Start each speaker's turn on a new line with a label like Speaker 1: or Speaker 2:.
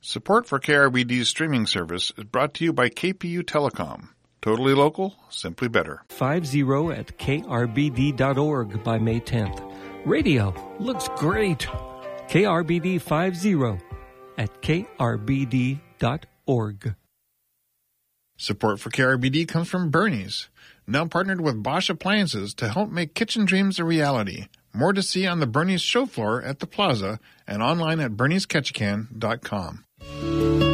Speaker 1: Support for KRBD's streaming service is brought to you by KPU Telecom. Totally local, simply better.
Speaker 2: 50 at krbd.org by May 10th. Radio looks great. KRBD 50 at krbd.org.
Speaker 1: Support for KRBD comes from Bernie's, now partnered with Bosch Appliances to help make kitchen dreams a reality. More to see on the Bernie's show floor at the plaza and online at berniesketchikan.com.